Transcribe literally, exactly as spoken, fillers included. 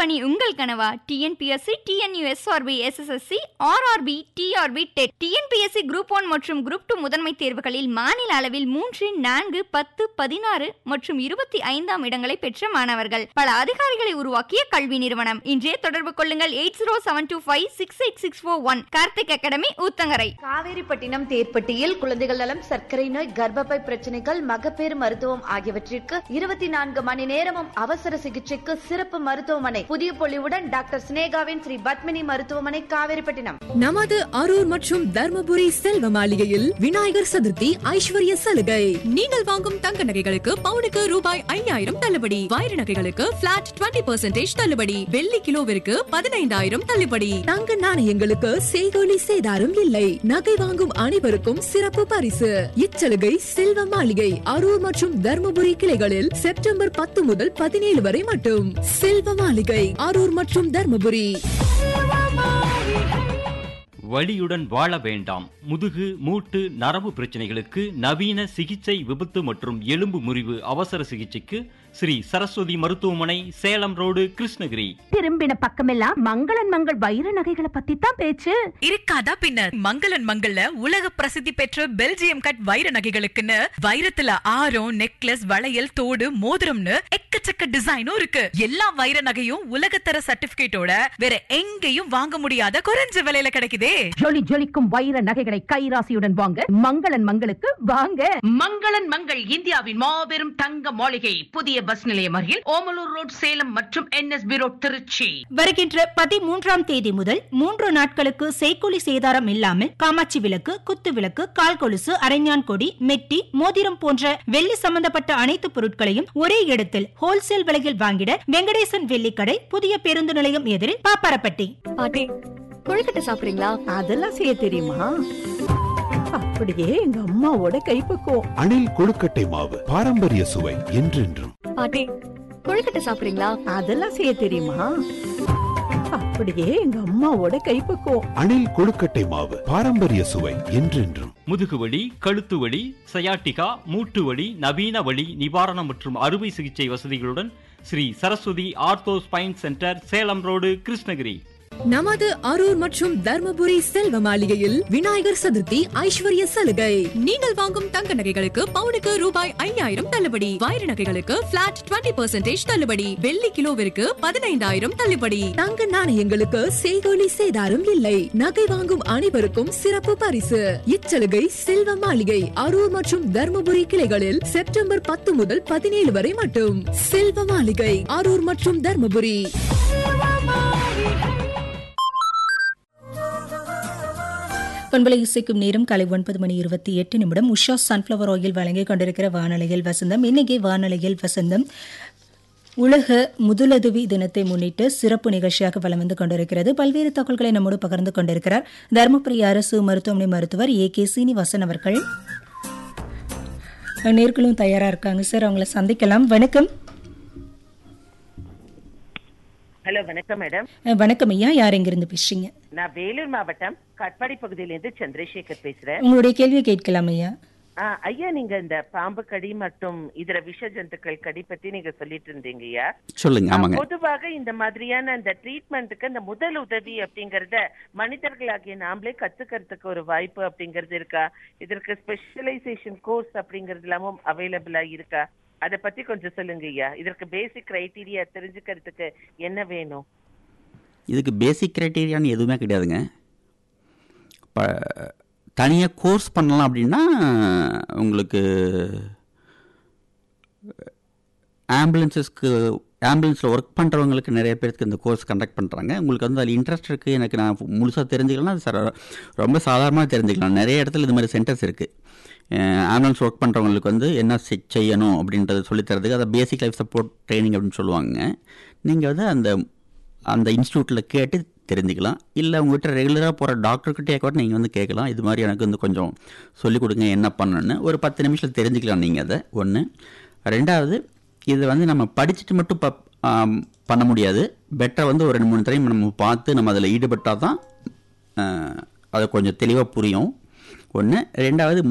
பணி உங்கள் கனவா? TNPSC, TNUSRB, SSSC, RRB, TRP, dead, TNPSC group one மற்றும் குரூப் டூ முதன்மை தேர்வுகளில் மாநில அளவில் மூன்று, நான்கு, பத்து, பதினாறு மற்றும் இருபத்தி ஐந்தாம் இடங்களை பெற்ற மாணவர்கள். பல அதிகாரிகளை உருவாக்கிய கல்வி நிறுவனம். இன்றே தொடர்பு கொள்ளுங்கள். Eight zero seven two five six eight six four one. Karthik academy, Uthangarai. Kaveripattinam தேர்ப்பட்டியில் குழந்தைகள் நலம், சர்க்கரை நோய், கர்ப்பப்பை பிரச்சனைகள், மகப்பேறு மருத்துவம் ஆகியவற்றிற்கு இருபத்தி நான்கு மணி நேரமும் அவசர சிகிச்சைக்கு சிறப்பு மருத்துவமனை. புதிய பொலிவுடன் டாக்டர் சினேகாவின் ஸ்ரீ பத்மினி மருத்துவமனை, காவேரிப்பட்டினம். நமது அரூர் மற்றும் தர்மபுரி செல்வ மாளிகையில் விநாயகர் சதுர்த்தி ஐஸ்வர்ய சலுகை. நீங்கள் வாங்கும் தங்க நகைகளுக்கு பவுனுக்கு ரூபாய் ஐயாயிரம் தள்ளுபடி. வைர நகைகளுக்கு பிளாட் இருபது பர்சன்டேஜ் தள்ளுபடி. வெள்ளி கிலோவிற்கு பதினைந்தாயிரம் தள்ளுபடி. தங்க நாணயங்களுக்கு செய்கூலி சேதாரம் இல்லை. நகை வாங்கும் அனைவருக்கும் சிறப்பு பரிசு. இச்சலுகை செல்வ மாளிகை அரூர் மற்றும் தர்மபுரி கிளைகளில் செப்டம்பர் பத்து முதல் பதினேழு வரை மட்டும். செல்வ மாளிகை அரூர் மற்றும் தர்மபுரி. வலியுடன் வாழ வேண்டாம். முதுகு, மூட்டு, நரம்பு பிரச்சனைகளுக்கு நவீன சிகிச்சை, விபத்து மற்றும் எலும்பு முறிவு அவசர சிகிச்சைக்கு ஸ்ரீ சரஸ்வதி மருத்துவமனை, சேலம் ரோடு, கிருஷ்ணகிரி. திரும்பின பக்கமெல்லாம் மங்களன் மங்கள் வைர நகைகளை பத்தி தான் பேச்சு. இருக்காதா பின்னர். மங்களன் மங்கள்ல உலக பிரசித்தி பெற்ற பெல்ஜியம் கட் வைர நகைகளுக்குன்னு வைரத்துல ஆரம், நெக்லஸ், வளையல், தோடு, மோதிரம்னு எக்கச்சக்க டிசைனும் இருக்கு. எல்லா வைர நகையும் உலகத்தர சர்டிபிகேட்டோட வேற எங்கேயும் வாங்க முடியாத குறைஞ்ச விலையில கிடைக்குதே. ஜொலி ஜொலிக்கும் வைர நகைகளை கைராசியுடன் வாங்க மங்களன் மங்களுக்கு வாங்க. மங்களன் மங்கள் இந்தியாவின் மாபெரும் தங்க மாளிகை. புதிய பஸ் நிலையம் அருகில் ஓமலூர் ரோட், சேலம் மற்றும் என்எஸ்பி ரோட், திருச்சி. வருகின்ற பதிமூன்றாம் தேதி முதல் மூன்று நாட்களுக்கு செய்கூலி சேதாரம் இல்லாமல் காமாட்சி விளக்கு, குத்து விளக்கு, கால் கொலுசு, அரைஞான் கொடி, மெட்டி, மோதிரம் போன்ற வெள்ளி சம்பந்தப்பட்ட அனைத்து பொருட்களையும் ஒரே இடத்தில் ஹோல்சேல் விலையில் வாங்கிட வெங்கடேசன் வெள்ளிக்கடை, புதிய பேருந்து நிலையம் எதிரில், பாப்பாரப்பட்டி. பாட்டி, கொழுக்கட்டை சாப்பிடுறீங்களா? அதெல்லாம் செய்ய தெரியுமா? அப்படியே எங்க அம்மாவோட கைப்பக்குவம். அணில் கொழுக்கட்டை மாவு, பாரம்பரிய சுவை என்றென்றும். பாட்டி, கொழுக்கட்டை சாப்பிடுறீங்களா? அதெல்லாம் செய்ய தெரியுமா? அப்படியே எங்க அம்மாவோட கைப்பக்குவம். அணில் கொழுக்கட்டை மாவு, பாரம்பரிய சுவை என்றென்றும். முதுகுவலி, கழுத்து வலி, சயாட்டிகா, மூட்டு வலி, நவீன வலி நிவாரணம் மற்றும் அறுவை சிகிச்சை வசதிகளுடன் Sri Saraswati ortho spine centre, Salem road, Krishnagiri. நமது அரூர் மற்றும் தர்மபுரி செல்வ மாளிகையில் விநாயகர் சதுர்த்தி ஐஸ்வர்ய சலுகை. நீங்கள் வாங்கும் தங்க நகைகளுக்கு பவுனுக்கு ரூபாய் ஐயாயிரம் தள்ளுபடி. வைர நகைகளுக்கு பிளாட் இருபது பர்சன்டேஜ் தள்ளுபடி. வெள்ளி கிலோவிற்கு பதினைந்தாயிரம் தள்ளுபடி. தங்க நாணயங்களுக்கு செய்கூலி சேதாரம் இல்லை. நகை வாங்கும் அனைவருக்கும் சிறப்பு பரிசு. இச்சலுகை செல்வ மாளிகை அரூர் மற்றும் தர்மபுரி கிளைகளில் செப்டம்பர் பத்து முதல் பதினேழு வரை மட்டும். செல்வ மாளிகை அரூர் மற்றும் தர்மபுரி. பண்பலை இசைக்கும் நேரம் காலை ஒன்பது மணி இருபத்தி எட்டு நிமிடம். உஷா சன்ஃபிளவர் ஆயில் வழங்கிக் கொண்டிருக்கிற வானொலியில் வசந்தம். இன்னைக்கு வானொலியில் வசந்தம் உலக முதலுதவி தினத்தை முன்னிட்டு சிறப்பு நிகழ்ச்சியாக வலம் வந்து கொண்டிருக்கிறது. பல்வேறு தகவல்களை நம்மோடு பகிர்ந்து கொண்டிருக்கிறார் தருமபுரி அரசு மருத்துவமனை மருத்துவர் ஏ கே சீனிவாசன் அவர்கள். நேர்களும் தயாரா இருக்காங்க சார், அவங்களை சந்திக்கலாம். வணக்கம். ஹலோ, வணக்கம் மேடம். வணக்கம் ஐயா, யார் எங்கிருந்து பேசுறீங்க? நான் வேலூர் மாவட்டம் கட்பாடி பகுதியிலிருந்து சந்திரசேகர் பேசுறேன். உங்களுடைய கேள்வியை கேட்கலாம் ஐயா. ஐயா, நீங்க இந்த பாம்பு கடி மற்றும் இதர விஷ ஜந்துக்கள் கடி பத்தி நீங்க சொல்லிட்டு இருந்தீங்க ஐயா. சொல்லுங்க. ஆமாங்க. பொதுவாக இந்த மாதிரியான இந்த ட்ரீட்மெண்ட்டுக்கு இந்த முதல் உதவி அப்படிங்கறத மனிதர்களாகிய நாமளே கத்துக்கிறதுக்கு ஒரு வாய்ப்பு அப்படிங்கறது இருக்கா? இதற்கு ஸ்பெஷலைசேஷன் கோர்ஸ் அப்படிங்கறது எல்லாமும் அவைலபிளா இருக்கா? அத பத்தி கொஞ்சம் சொல்லுங்க ஐயா. இதற்கு பேசிக் கிரைட்டீரியா தெரிஞ்சுக்கிறதுக்கு என்ன வேணும்? இதுக்கு பேசிக் கிரைட்டீரியான்னு எதுவுமே கிடையாதுங்க. இப்போ தனியாக கோர்ஸ் பண்ணலாம் அப்படின்னா உங்களுக்கு ஆம்புலன்ஸஸ்க்கு ஆம்புலன்ஸில் ஒர்க் பண்ணுறவங்களுக்கு நிறைய பேருக்கு இந்த கோர்ஸ் கண்டக்ட் பண்ணுறாங்க. உங்களுக்கு வந்து அதில் இன்ட்ரெஸ்ட் இருக்குது, எனக்கு நான் முழுசாக தெரிஞ்சுக்கலாம்னா அது சார் ரொம்ப சாதாரணமாக தெரிஞ்சுக்கலாம். நிறைய இடத்துல இது மாதிரி சென்டர்ஸ் இருக்குது. ஆம்புலன்ஸ் ஒர்க் பண்ணுறவங்களுக்கு வந்து என்ன செய்யணும் அப்படின்றத சொல்லித்தரதுக்கு அதை பேசிக் லைஃப் சப்போர்ட் ட்ரைனிங் அப்படின்னு சொல்லுவாங்க. நீங்கள் வந்து அந்த அந்த இன்ஸ்டியூட்டில் கேட்டு தெரிஞ்சுக்கலாம். இல்லை உங்கள்கிட்ட ரெகுலராக போகிற டாக்டர்கிட்டே கூட நீங்கள் வந்து கேட்கலாம், இது மாதிரி எனக்கு வந்து கொஞ்சம் சொல்லிக் கொடுங்க என்ன பண்ணணுன்னு. ஒரு பத்து நிமிஷத்தில் தெரிஞ்சுக்கலாம் நீங்கள் அதை. ஒன்று. ரெண்டாவது, இதை வந்து நம்ம படிச்சுட்டு மட்டும் ப பண்ண முடியாது. பெட்டராக வந்து ஒரு ரெண்டு மூணு டைம் நம்ம பார்த்து நம்ம அதில் ஈடுபட்டால் தான் அதை கொஞ்சம் தெளிவாக புரியும். ஒன்று. ரெண்டாவது,